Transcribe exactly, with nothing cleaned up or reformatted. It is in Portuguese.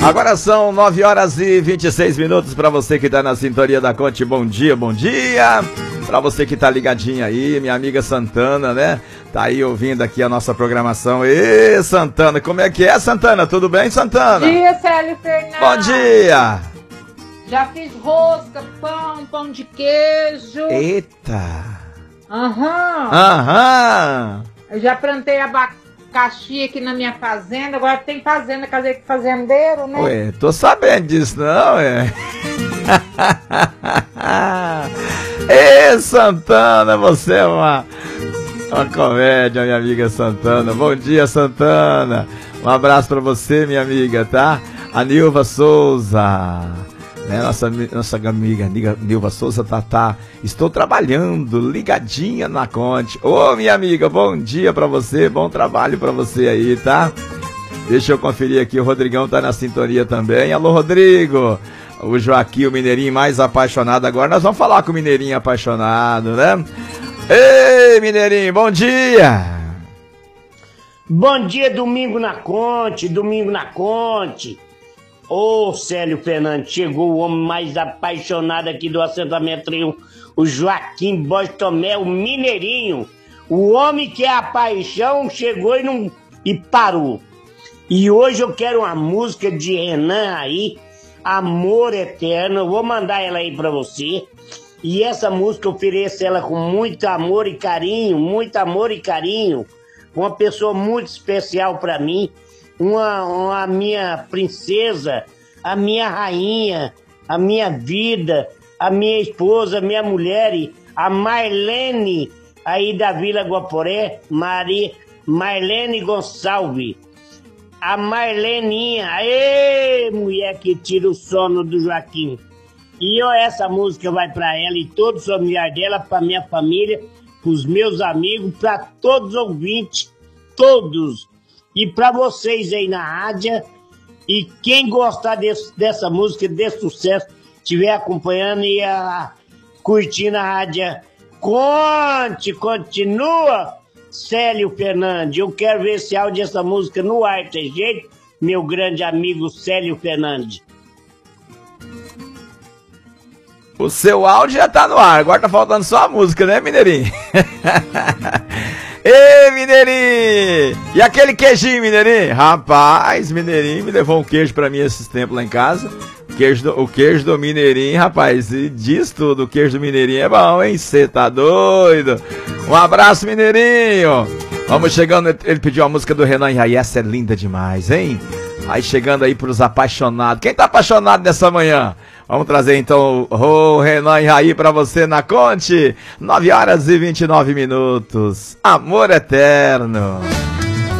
Agora são nove horas e vinte e seis minutos para você que tá na sintonia da Conte. Bom dia, bom dia. Para você que tá ligadinho aí, minha amiga Santana, né? Tá aí ouvindo aqui a nossa programação. Ê, Santana, como é que é, Santana? Tudo bem, Santana? Bom dia, Célio Fernandes. Bom dia. Já fiz rosca, pão, pão de queijo. Eita. Aham. Aham. Eu já plantei abacaxi aqui na minha fazenda. Agora tem fazenda, casei com fazendeiro, né? Ué, tô sabendo disso, não, é? Ê, Santana, você é uma, uma comédia, minha amiga Santana. Bom dia, Santana. Um abraço pra você, minha amiga, tá? A Nilva Souza, né? Nossa, nossa amiga Nilva Souza, tá, tá. Estou trabalhando, ligadinha na Conte. Ô, minha amiga, bom dia pra você, bom trabalho pra você aí, tá? Deixa eu conferir aqui, o Rodrigão tá na sintonia também. Alô, Rodrigo. O Joaquim, o mineirinho mais apaixonado. Agora nós vamos falar com o mineirinho apaixonado, né? Ei, mineirinho, bom dia! Bom dia, domingo na Conte, domingo na Conte. Ô, Célio Fernandes, chegou o homem mais apaixonado aqui do assentamento Triunfo, o Joaquim Bostomé, o mineirinho. O homem que é a paixão chegou e, não, e parou. E hoje eu quero uma música de Renan aí, Amor Eterno. Eu vou mandar ela aí pra você. E essa música eu ofereço ela com muito amor e carinho, muito amor e carinho. Uma pessoa muito especial pra mim, uma, uma minha princesa, a minha rainha, a minha vida, a minha esposa, a minha mulher, a Marlene, aí da Vila Guaporé, Maria, Marlene Gonçalves. A Marleninha, aê, mulher que tira o sono do Joaquim. E eu, essa música vai para ela e todos os familiares dela, para minha família, para os meus amigos, para todos os ouvintes, todos. E para vocês aí na rádio. E quem gostar desse, dessa música, desse sucesso, estiver acompanhando e a, curtindo a rádio Conte, continua. Célio Fernandes, eu quero ver esse áudio dessa música no ar, tem jeito? Meu grande amigo Célio Fernandes. O seu áudio já tá no ar, agora tá faltando só a música, né, mineirinho? Ei, mineirinho! E aquele queijinho, mineirinho? Rapaz, mineirinho me levou um queijo pra mim esses tempos lá em casa. O queijo do, o queijo do mineirinho, rapaz, e diz tudo, o queijo do mineirinho é bom, hein? Cê tá doido? Um abraço, mineirinho! Vamos chegando, ele pediu a música do Renan e aí, essa é linda demais, hein? Aí chegando aí pros apaixonados. Quem tá apaixonado nessa manhã? Vamos trazer então o Renan e Raí pra você na Conte. nove horas e vinte e nove minutos. Amor Eterno.